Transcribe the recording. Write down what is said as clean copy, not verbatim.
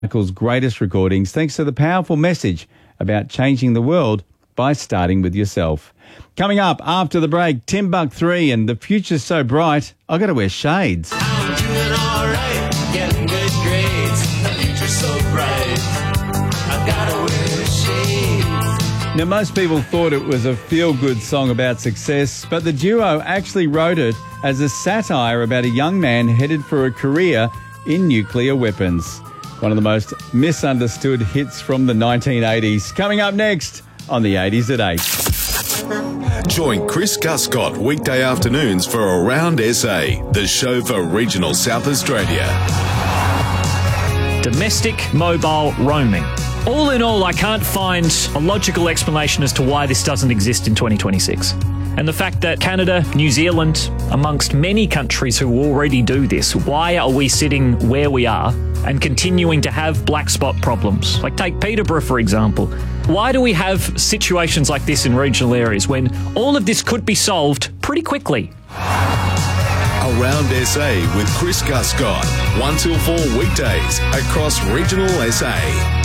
Michael's greatest recordings thanks to the powerful message about changing the world by starting with yourself. Coming up after the break, Timbuk 3 and The Future's So Bright, I got to wear shades. I'm doing all right, getting good grades. The future's so bright, I've got to wear shades. Now, most people thought it was a feel-good song about success, but the duo actually wrote it as a satire about a young man headed for a career in nuclear weapons. One of the most misunderstood hits from the 1980s. Coming up next on the 80s at 8. Join Chris Guscott weekday afternoons for Around SA, the show for regional South Australia. Domestic mobile roaming. All in all, I can't find a logical explanation as to why this doesn't exist in 2026. And the fact that Canada, New Zealand, amongst many countries who already do this, why are we sitting where we are and continuing to have black spot problems? Like take Peterborough, for example. Why do we have situations like this in regional areas when all of this could be solved pretty quickly? Around SA with Chris Guscott, 1 till 4 weekdays across regional SA.